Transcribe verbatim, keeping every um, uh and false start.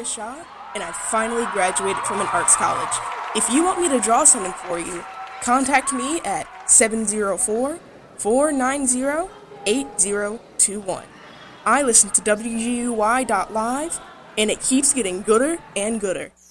a shot, and I finally graduated from an arts college. If you want me to draw something for you, contact me at seven zero four, four nine zero, eight zero two one. I listen to W G U Y dot live, and it keeps getting gooder and gooder.